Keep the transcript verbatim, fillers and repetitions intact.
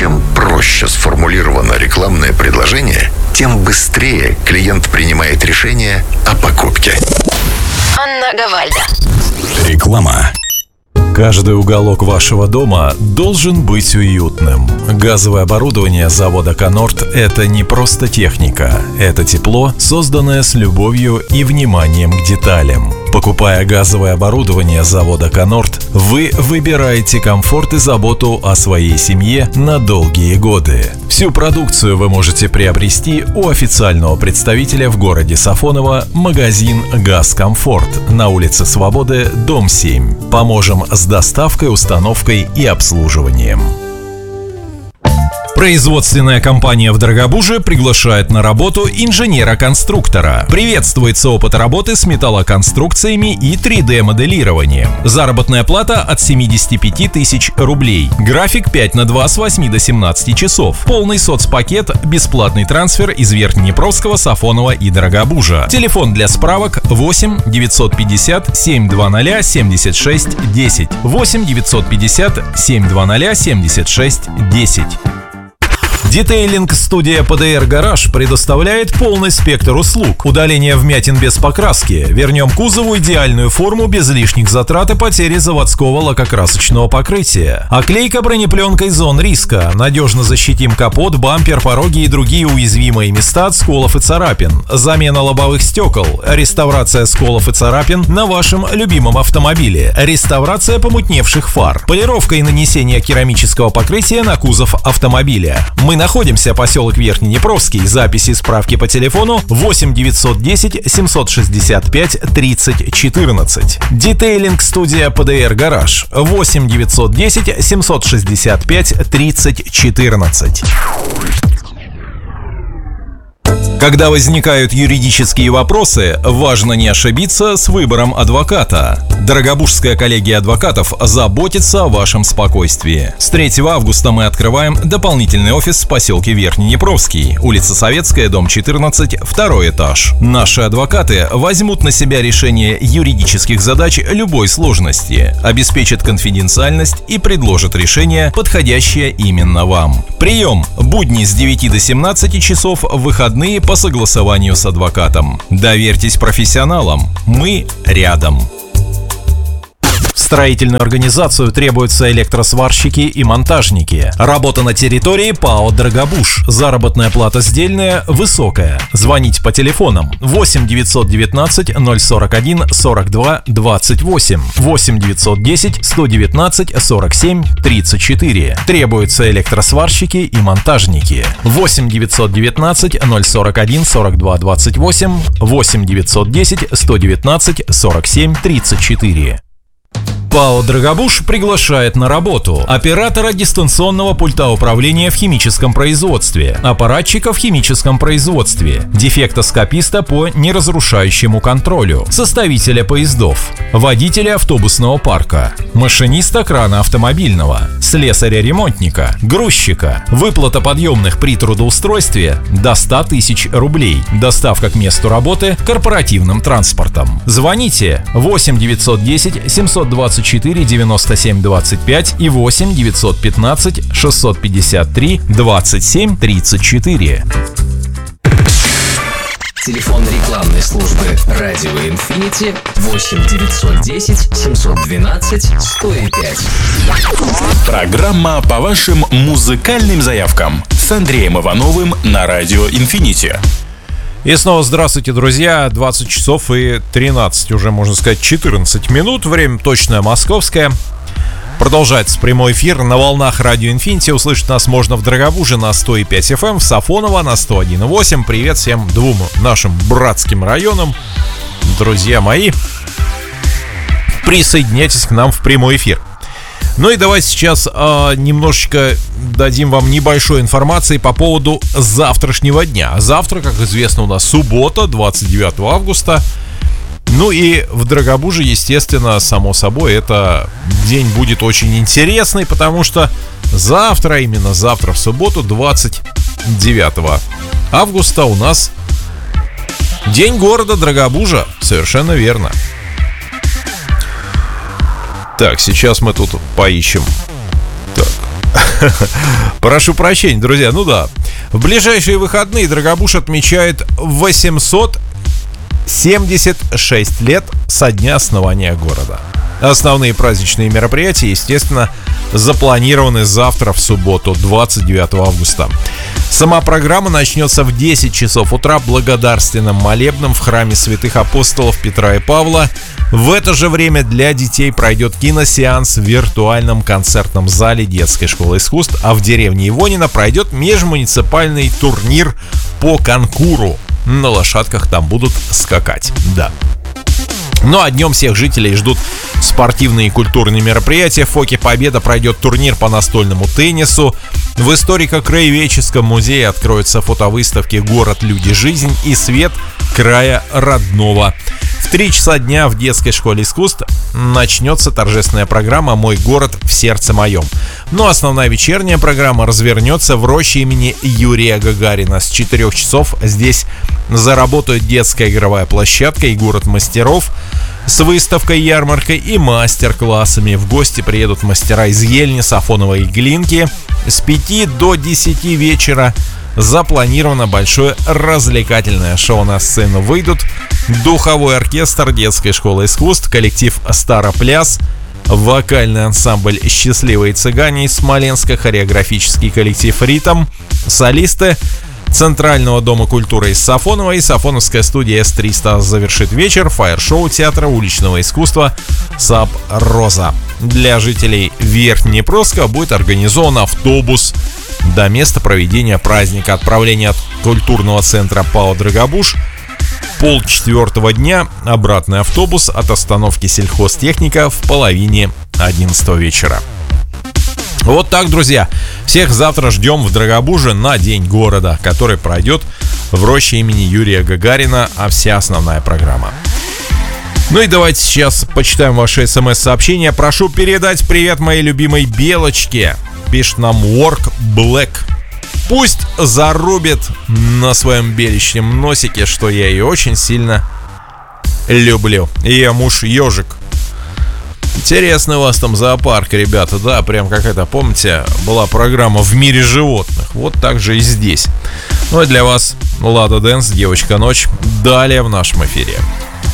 Чем проще сформулировано рекламное предложение, тем быстрее клиент принимает решение о покупке. Анна Гавальда. Реклама. Каждый уголок вашего дома должен быть уютным. Газовое оборудование завода «Конорд» — это не просто техника. Это тепло, созданное с любовью и вниманием к деталям. Покупая газовое оборудование завода «Конорд», вы выбираете комфорт и заботу о своей семье на долгие годы. Всю продукцию вы можете приобрести у официального представителя в городе Сафоново, магазин «Газкомфорт» на улице Свободы, дом семь. Поможем с доставкой, установкой и обслуживанием. Производственная компания в Дорогобуже приглашает на работу инженера-конструктора. Приветствуется опыт работы с металлоконструкциями и три дэ моделированием. Заработная плата от семьдесят пять тысяч рублей. График пять на два с восьми до семнадцати часов. Полный соцпакет, бесплатный трансфер из Верхнеднепровского, Сафонова и Дорогобужа. Телефон для справок восемь девятьсот пятьдесят семь двадцать семьдесят шесть десять. восемь девятьсот пятьдесят семь двадцать семьдесят шесть десять. Детейлинг-студия пэ дэ эр Гараж предоставляет полный спектр услуг. Удаление вмятин без покраски. Вернем кузову идеальную форму без лишних затрат и потери заводского лакокрасочного покрытия. Оклейка бронепленкой зон риска. Надежно защитим капот, бампер, пороги и другие уязвимые места от сколов и царапин. Замена лобовых стекол. Реставрация сколов и царапин на вашем любимом автомобиле. Реставрация помутневших фар. Полировка и нанесение керамического покрытия на кузов автомобиля. Мы находимся поселок Верхнеднепровский. Записи и справки по телефону восемь девятьсот десять семьсот шестьдесят пять тридцать четырнадцать. Детейлинг-студия пэ дэ эр Гараж восемь девятьсот десять семьсот шестьдесят пять тридцать четырнадцать. Когда возникают юридические вопросы, важно не ошибиться с выбором адвоката. Дорогобужская коллегия адвокатов заботится о вашем спокойствии. С третьего августа мы открываем дополнительный офис в поселке Верхнеднепровский, улица Советская, дом четырнадцать, второй этаж. Наши адвокаты возьмут на себя решение юридических задач любой сложности, обеспечат конфиденциальность и предложат решение, подходящее именно вам. Прием будни с девяти до семнадцати часов, выходные по согласованию с адвокатом. Доверьтесь профессионалам, мы рядом. В строительную организацию требуются электросварщики и монтажники. Работа на территории ПАО «Дорогобуж». Заработная плата сдельная высокая. Звоните по телефонам восемь девятьсот девятнадцать ноль сорок один сорок два двадцать восемь, восемь девятьсот десять сто девятнадцать сорок семь тридцать четыре. Требуются электросварщики и монтажники. восемь девятьсот девятнадцать ноль сорок один сорок два двадцать восемь, восемь девятьсот десять сто девятнадцать сорок семь тридцать четыре. ПАО «Дорогобуж» приглашает на работу оператора дистанционного пульта управления в химическом производстве, аппаратчика в химическом производстве, дефектоскописта по неразрушающему контролю, составителя поездов, водителя автобусного парка, машиниста крана автомобильного, слесаря-ремонтника, грузчика. Выплата подъемных при трудоустройстве до ста тысяч рублей. Доставка к месту работы корпоративным транспортом. Звоните восемь девятьсот десять семьсот двадцать четыре девяносто семь двадцать пять и восемь девятьсот пятнадцать шестьсот пятьдесят три двадцать семь тридцать четыре. Телефон рекламной службы «Радио Инфинити» восемь девятьсот десять семьсот двенадцать сто пять. Программа по вашим музыкальным заявкам с Андреем Ивановым на «Радио Инфинити». И снова здравствуйте, друзья. двадцать часов и тринадцать, уже можно сказать, четырнадцать минут. Время точное московское. Продолжается прямой эфир на волнах Радио Инфинити. Услышать нас можно в Дорогобуже на сто пять эф эм, в Сафоново на сто один и восемь. Привет всем двум нашим братским районам, друзья мои. Присоединяйтесь к нам в прямой эфир. Ну и давайте сейчас э, немножечко дадим вам небольшой информации по поводу завтрашнего дня. Завтра, как известно, у нас суббота, двадцать девятого августа. Ну и в Дорогобуже, естественно, само собой, это день будет очень интересный, потому что завтра, именно завтра в субботу, двадцать девятого августа, у нас День города Дорогобужа. Совершенно верно. Так, сейчас мы тут поищем. Так. Прошу прощения, друзья. Ну да. В ближайшие выходные Дорогобуж отмечает восемьсот семьдесят шесть лет со дня основания города. Основные праздничные мероприятия, естественно, запланированы завтра, в субботу, двадцать девятого августа. Сама программа начнется в десять часов утра благодарственным молебном в храме святых апостолов Петра и Павла. В это же время для детей пройдет киносеанс в виртуальном концертном зале детской школы искусств, а в деревне Ивонино пройдет межмуниципальный турнир по конкуру. На лошадках там будут скакать, да. Ну а днем всех жителей ждут спортивные и культурные мероприятия. В Фоке Победа пройдет турнир по настольному теннису. В историко-краеведческом музее откроются фотовыставки «Город, люди, жизнь» и «Свет края родного». В три часа дня в детской школе искусств начнется торжественная программа «Мой город в сердце моем». Но основная вечерняя программа развернется в роще имени Юрия Гагарина. С четырех часов здесь заработают детская игровая площадка и город мастеров с выставкой, ярмаркой и мастер-классами. В гости приедут мастера из Ельни, Сафонова и Глинки. С пяти до десяти вечера запланировано большое развлекательное шоу. На сцену выйдут духовой оркестр детской школы искусств, коллектив «Старопляс», вокальный ансамбль «Счастливые цыгане» из Смоленска, хореографический коллектив «Ритм», солисты Центрального дома культуры из Сафонова и Сафоновская студия эс триста. Завершит вечер фаер-шоу театра уличного искусства «САП Роза». Для жителей Верхнеднепровска будет организован автобус до места проведения праздника. Отправление от культурного центра ПАО «Дорогобуж» полчетвертого дня, обратный автобус от остановки сельхозтехника в половине одиннадцатого вечера. Вот так, друзья. Всех завтра ждем в Дорогобуже на День города, который пройдет в роще имени Юрия Гагарина, а вся основная программа. Ну и давайте сейчас почитаем ваши смс-сообщения. Прошу передать привет моей любимой Белочке. Пишет нам Work Black. Пусть зарубит на своем беличьем носике, что я ее очень сильно люблю. Ее муж ежик. Интересный у вас там зоопарк, ребята. Да, прям какая-то, помните, была программа «В мире животных». Вот так же и здесь. Ну и для вас Лада Дэнс, «Девочка ночь». Далее в нашем эфире.